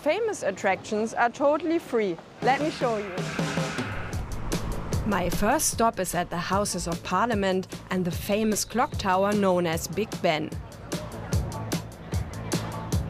famous attractions are totally free. Let me show you. My first stop is at the Houses of Parliament and the famous clock tower known as Big Ben.